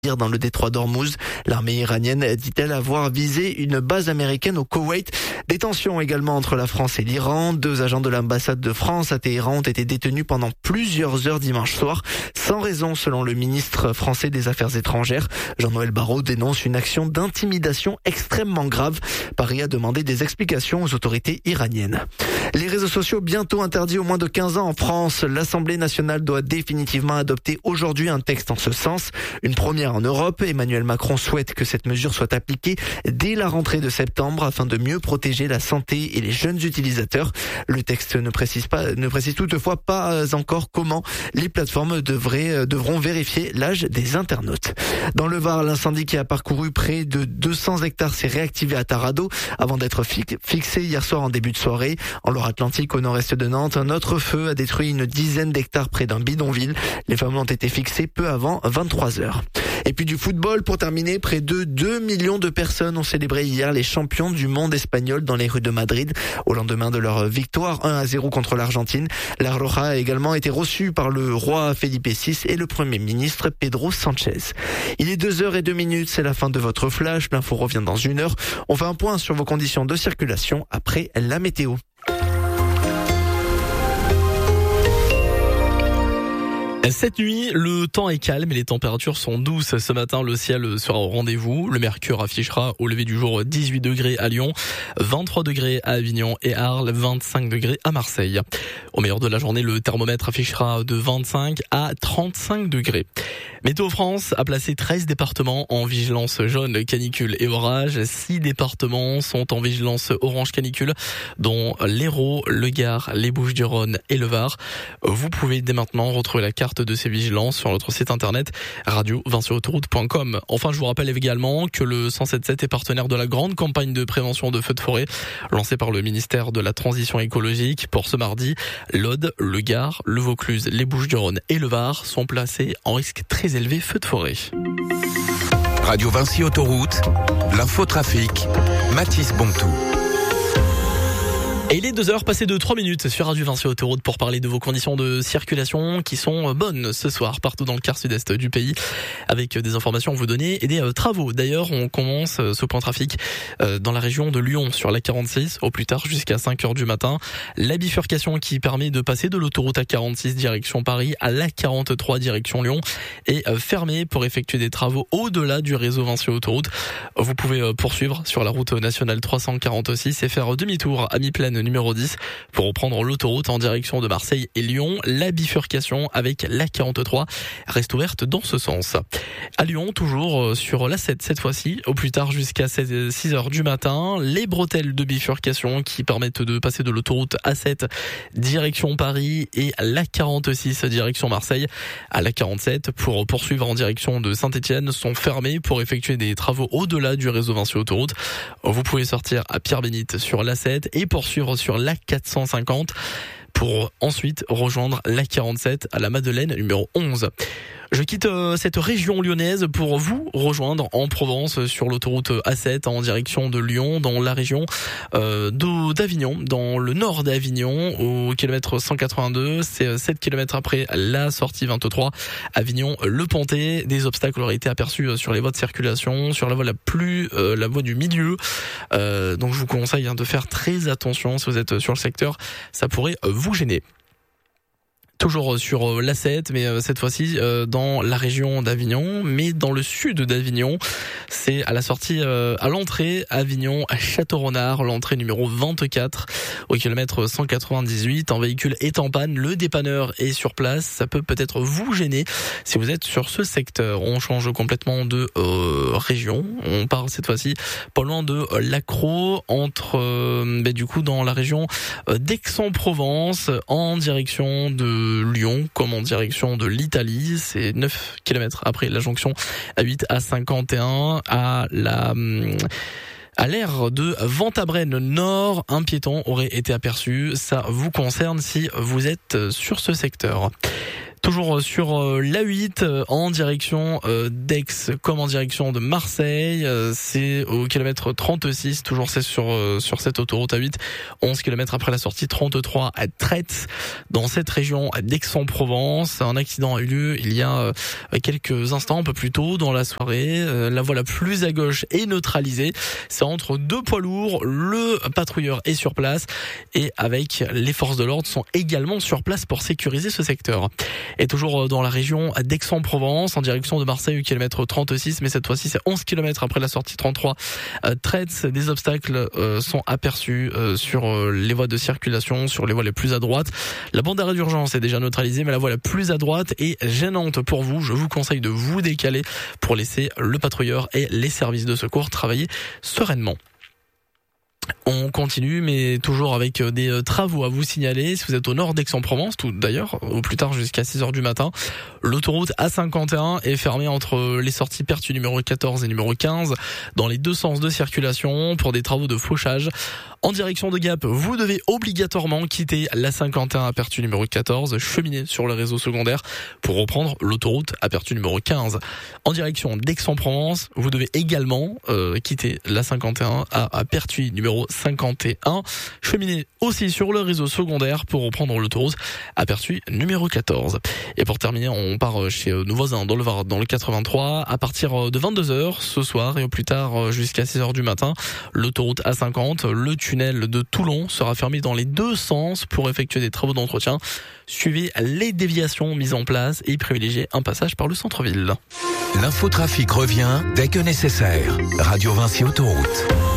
dans le détroit d'Ormuz. L'armée iranienne dit-elle avoir visé une base américaine au Koweït. Des tensions également entre la France et l'Iran. 2 agents de l'ambassade de France à Téhéran ont été détenus pendant plusieurs heures dimanche soir, sans raison selon le ministre français des Affaires étrangères. Jean-Noël Barrot dénonce une action d'intimidation extrêmement grave. Paris a demandé des explications aux autorités iraniennes. Les réseaux sociaux bientôt interdits aux moins de 15 ans en France. L'Assemblée nationale doit définitivement adopter aujourd'hui un texte en ce sens. Une première en Europe. Emmanuel Macron souhaite que cette mesure soit appliquée dès la rentrée de septembre afin de mieux protéger la santé et les jeunes utilisateurs. Le texte ne précise toutefois pas encore comment les plateformes devront vérifier l'âge des internautes. Dans le Var, l'incendie qui a parcouru près de 200 hectares s'est réactivé à Taradot avant d'être fixé hier soir en début de soirée. En Loire-Atlantique, au nord-est de Nantes, un autre feu a détruit une dizaine d'hectares près d'un bidonville. Les flammes ont été fixées peu avant 23 heures. Et puis du football pour terminer, près de 2 millions de personnes ont célébré hier les champions du monde espagnol dans les rues de Madrid au lendemain de leur victoire 1-0 contre l'Argentine. La Roja a également été reçue par le roi Felipe VI et le premier ministre Pedro Sanchez. Il est 2h02, c'est la fin de votre flash. L'info revient dans 1 heure. On fait un point sur vos conditions de circulation après la météo. Cette nuit, le temps est calme et les températures sont douces. Ce matin, le ciel sera au rendez-vous. Le mercure affichera au lever du jour 18 degrés à Lyon, 23 degrés à Avignon et Arles, 25 degrés à Marseille. Au meilleur de la journée, le thermomètre affichera de 25 à 35 degrés. Météo France a placé 13 départements en vigilance jaune, canicule et orage. 6 départements sont en vigilance orange canicule, dont l'Hérault, le Gard, les Bouches-du-Rhône et le Var. Vous pouvez dès maintenant retrouver la carte de ces vigilances sur notre site internet radio20sur-autoroute.com. Enfin, je vous rappelle également que le 177 est partenaire de la grande campagne de prévention de feux de forêt lancée par le ministère de la Transition écologique. Pour ce mardi, l'Aude, le Gard, le Vaucluse, les Bouches-du-Rhône et le Var sont placés en risque très élevé feu de forêt. Radio Vinci Autoroute, l'infotrafic, Mathis Bontou. Et il est 2h passé de 3 minutes sur Radio Vinci Autoroute pour parler de vos conditions de circulation qui sont bonnes ce soir partout dans le quart sud-est du pays avec des informations à vous donner et des travaux. D'ailleurs, on commence ce point trafic dans la région de Lyon sur la 46 au plus tard jusqu'à 5h du matin. La bifurcation qui permet de passer de l'autoroute A46 direction Paris à la 43 direction Lyon est fermée pour effectuer des travaux au-delà du réseau Vinci Autoroute. Vous pouvez poursuivre sur la route nationale 346 et faire demi-tour à mi-plaine numéro 10 pour reprendre l'autoroute en direction de Marseille et Lyon. La bifurcation avec la 43 reste ouverte dans ce sens. À Lyon, toujours sur la 7 cette fois-ci, au plus tard jusqu'à 6h du matin, les bretelles de bifurcation qui permettent de passer de l'autoroute A7 direction Paris et la 46 direction Marseille à la 47 pour poursuivre en direction de Saint-Étienne sont fermées pour effectuer des travaux au-delà du réseau Vinci Autoroute. Vous pouvez sortir à Pierre-Bénite sur la 7 et poursuivre sur la 450 pour ensuite rejoindre la 47 à la Madeleine numéro 11. Je quitte cette région lyonnaise pour vous rejoindre en Provence sur l'autoroute A7 en direction de Lyon, dans la région d'Avignon, dans le nord d'Avignon, au kilomètre 182. C'est 7 km après la sortie 23, Avignon-Le Pontet. Des obstacles auraient été aperçus sur les voies de circulation, sur la voie la voie du milieu. Donc je vous conseille de faire très attention si vous êtes sur le secteur, ça pourrait vous gêner. Toujours sur l'A7, mais cette fois-ci dans la région d'Avignon, mais dans le sud d'Avignon. C'est à la sortie, à l'entrée, Avignon à Château-Renard, l'entrée numéro 24, au kilomètre 198. Un véhicule est en panne, le dépanneur est sur place. Ça peut peut-être vous gêner si vous êtes sur ce secteur. On change complètement de région. On part cette fois-ci pas loin de Lacroix, du coup dans la région d'Aix-en-Provence, en direction de Lyon comme en direction de l'Italie. C'est 9 km après la jonction A8 à 51 à l'aire de Ventabrennes Nord. Un piéton aurait été aperçu. Ça vous concerne si vous êtes sur ce secteur. Toujours sur l'A8 en direction d'Aix comme en direction de Marseille, c'est au kilomètre 36, toujours c'est sur cette autoroute A8, 11 km après la sortie 33 à Traite, dans cette région d'Aix-en-Provence. Un accident a eu lieu il y a quelques instants, un peu plus tôt dans la soirée. La voie la plus à gauche est neutralisée, c'est entre deux poids lourds, le patrouilleur est sur place et avec les forces de l'ordre sont également sur place pour sécuriser ce secteur. Et toujours dans la région d'Aix-en-Provence, en direction de Marseille au kilomètre 36, mais cette fois-ci c'est 11 km après la sortie 33 Traite. Des obstacles sont aperçus sur les voies de circulation, sur les voies les plus à droite. La bande d'arrêt d'urgence est déjà neutralisée, mais la voie la plus à droite est gênante pour vous. Je vous conseille de vous décaler pour laisser le patrouilleur et les services de secours travailler sereinement. On continue, mais toujours avec des travaux à vous signaler. Si vous êtes au nord d'Aix-en-Provence, tout d'ailleurs, au plus tard jusqu'à 6h du matin, l'autoroute A51 est fermée entre les sorties Pertuis numéro 14 et numéro 15, dans les deux sens de circulation, pour des travaux de fauchage. En direction de Gap, vous devez obligatoirement quitter la 51 à Pertuis numéro 14, cheminer sur le réseau secondaire pour reprendre l'autoroute à Pertuis numéro 15. En direction d'Aix-en-Provence, vous devez également quitter la 51 à Pertuis numéro 51, cheminer aussi sur le réseau secondaire pour reprendre l'autoroute à Pertuis numéro 14. Et pour terminer, on part chez nos voisins dans le Var, dans le 83, à partir de 22h ce soir et au plus tard jusqu'à 6h du matin, l'autoroute A50, le tunnel de Toulon sera fermé dans les deux sens pour effectuer des travaux d'entretien. Suivez les déviations mises en place et privilégiez un passage par le centre-ville. L'infotrafic revient dès que nécessaire. Radio Vinci Autoroute.